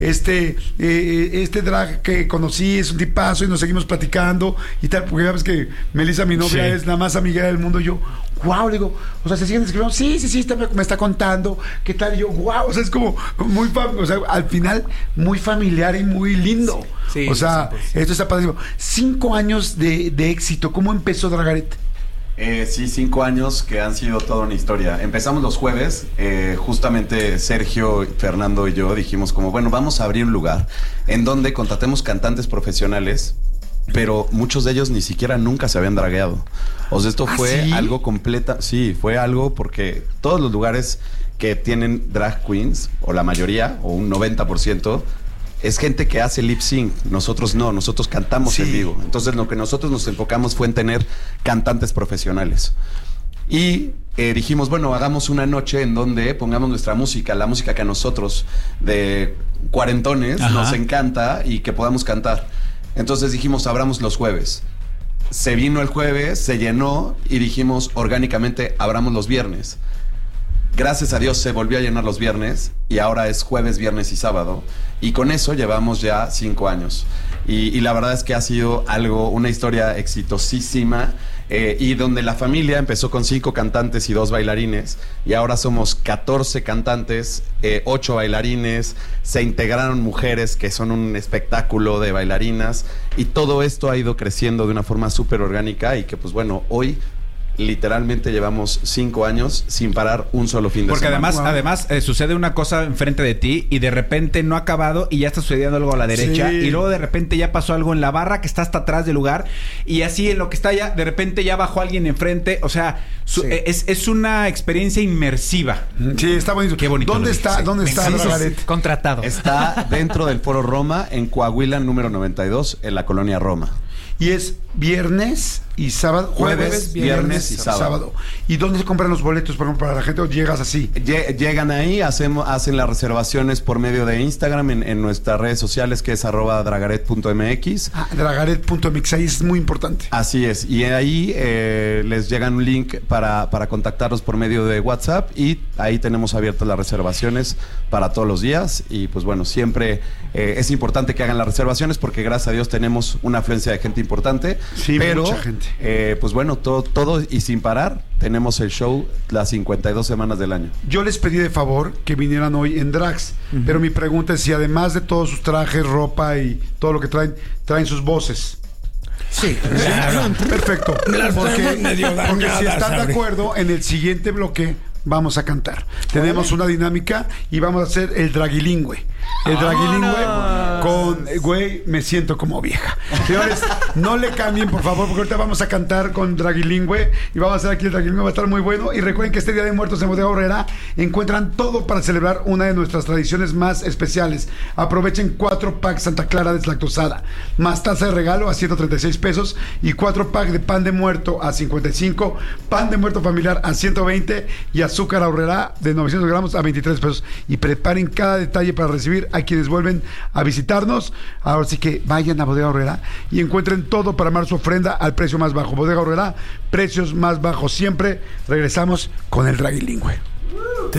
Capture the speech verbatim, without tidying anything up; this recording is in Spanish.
este, eh, este drag que conocí es un tipazo y nos seguimos platicando y tal, porque sabes que Melissa, mi novia, sí, es la más amiguera del mundo. Y yo, wow, le digo, o sea, se siguen escribiendo, sí, sí, sí, está, me está contando, ¿qué tal? Y yo, wow, o sea, es como muy, fam o sea, al final, muy familiar y muy lindo. Sí, sí, o sea, sí, pues, esto está padrísimo. Cinco años de, de éxito, ¿cómo empezó Dragaret? Eh, sí, cinco años que han sido toda una historia. Empezamos los jueves, eh, justamente Sergio, Fernando y yo dijimos como, bueno, vamos a abrir un lugar en donde contratemos cantantes profesionales, pero muchos de ellos ni siquiera nunca se habían dragueado. O sea, esto ¿Ah, fue sí? algo completa, sí, fue algo porque todos los lugares que tienen drag queens, o la mayoría, o un noventa por ciento, es gente que hace lip sync. Nosotros no, nosotros cantamos sí. en vivo. Entonces lo que nosotros nos enfocamos fue en tener cantantes profesionales. Y eh, dijimos, bueno, hagamos una noche en donde pongamos nuestra música, la música que a nosotros de cuarentones Ajá. nos encanta y que podamos cantar. Entonces dijimos, abramos los jueves. Se vino el jueves, se llenó y dijimos orgánicamente, abramos los viernes. Gracias a Dios se volvió a llenar los viernes y ahora es jueves, viernes y sábado. Y con eso llevamos ya cinco años. Y, y la verdad es que ha sido algo, una historia exitosísima. Eh, y donde la familia empezó con cinco cantantes y dos bailarines. Y ahora somos catorce cantantes, eh, ocho bailarines. Se integraron mujeres que son un espectáculo de bailarinas. Y todo esto ha ido creciendo de una forma súper orgánica. Y que pues bueno, hoy literalmente llevamos cinco años sin parar un solo fin de Porque semana. además, Wow. además eh, sucede una cosa enfrente de ti y de repente no ha acabado y ya está sucediendo algo a la derecha Sí. y luego de repente ya pasó algo en la barra que está hasta atrás del lugar y así en lo que está allá, de repente ya bajó alguien enfrente. O sea, su, Sí. eh, es, es una experiencia inmersiva. Sí, está bonito. Qué bonito ¿Dónde lo está, dices. ¿dónde Me está encanta. Dragaret? Contratado. Está dentro del Foro Roma, en Coahuila, número noventa y dos, en la colonia Roma. Y es viernes y sábado. Jueves, viernes y sábado. ¿Y dónde se compran los boletos, por ejemplo, para la gente o llegas así? Lle- Llegan ahí, hacemos, hacen las reservaciones por medio de Instagram en, en nuestras redes sociales, que es arroba dragaret punto mx. Ah, dragaret punto m x, ahí es muy importante. Así es, y ahí eh, les llegan un link para, para contactarlos por medio de WhatsApp y ahí tenemos abiertas las reservaciones para todos los días. Y pues bueno, siempre eh, es importante que hagan las reservaciones porque gracias a Dios tenemos una afluencia de gente importante. Sí, pero mucha gente. eh, pues bueno, todo, todo y sin parar tenemos el show las cincuenta y dos semanas del año. Yo les pedí de favor que vinieran hoy en drags, uh-huh. pero mi pregunta es si además de todos sus trajes, ropa y todo lo que traen, traen sus voces. Sí, claro. Perfecto. Las Porque, medio dañadas, porque si están de ¿sabe? acuerdo, en el siguiente bloque vamos a cantar. Tenemos una dinámica y vamos a hacer el draguilingüe. El draguilingüe con, güey, me siento como vieja. Señores, no le cambien, por favor, porque ahorita vamos a cantar con draguilingüe y vamos a hacer aquí el draguilingüe, va a estar muy bueno. Y recuerden que este Día de Muertos en Bodega Aurrera encuentran todo para celebrar una de nuestras tradiciones más especiales. Aprovechen cuatro packs Santa Clara deslactosada, más taza de regalo a ciento treinta y seis pesos y cuatro packs de pan de muerto a cincuenta y cinco, pan de muerto familiar a ciento veinte y azúcar Aurrera de novecientos gramos a veintitrés pesos. Y preparen cada detalle para recibir a quienes vuelven a visitarnos. Ahora sí que vayan a Bodega Aurrera y encuentren todo para armar su ofrenda al precio más bajo. Bodega Aurrera, precios más bajos siempre. Regresamos con el draguilingüe.